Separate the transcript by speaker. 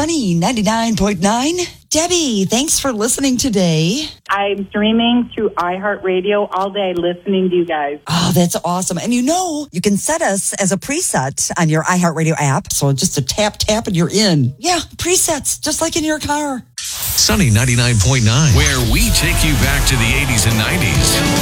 Speaker 1: Sunny 99.9. Debbie, thanks for listening today.
Speaker 2: I'm streaming through iHeartRadio all day listening to you guys.
Speaker 1: Oh, that's awesome. And you can set us as a preset on your iHeartRadio app. So just a tap and you're in. Yeah, presets, just like in your car.
Speaker 3: Sunny 99.9, where we take you back to the 80s and 90s.